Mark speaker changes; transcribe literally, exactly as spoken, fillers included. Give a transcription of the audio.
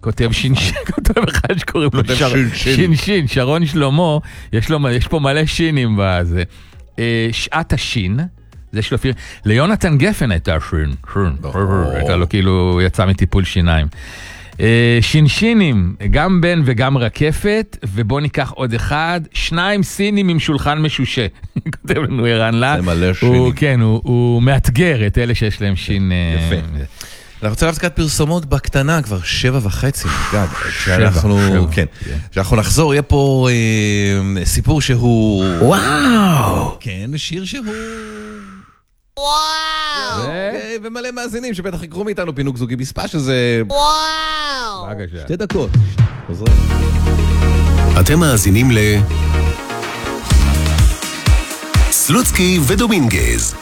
Speaker 1: כותב שינשין, כותב אחד שקוראים לו שינשין, שרון שלמה, יש פה מלא שינים בזה. שעת השין, זה שלו פיר, ליונתן גפן הייתה שין, שין, הייתה לו כאילו יצא מטיפול שיניים. שינשינים, גם בן וגם רקפת, ובוא ניקח עוד אחד, שניים סינים עם שולחן משושה. כותב לנו ערן לה.
Speaker 2: זה מלא שינים.
Speaker 1: כן, הוא מאתגר את אלה שיש להם שין.
Speaker 2: יפה. אנחנו רוצים להפסקת פרסומות בקטנה, כבר שבע וחצי, גד. שאנחנו, כן. שאנחנו נחזור, יהיה פה סיפור שהוא...
Speaker 1: וואו!
Speaker 2: כן, שיר שהוא...
Speaker 3: וואו!
Speaker 2: ומלא מאזינים שבטח יקרו מאיתנו פינוק זוגי בספה שזה...
Speaker 3: וואו!
Speaker 2: שתי דקות. חוזרים.
Speaker 4: אתם מאזינים ל... סלוצקי ודומינגז.